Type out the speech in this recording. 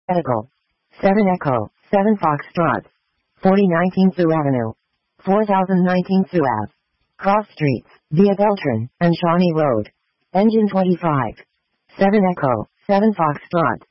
Medical. 7 Echo, 7 Foxtrot. 4019 Sioux Avenue. 4019 Sioux Ave. Cross Streets, via Beltran, and Shawnee Road. Engine 25. 7 Echo, 7 Foxtrot.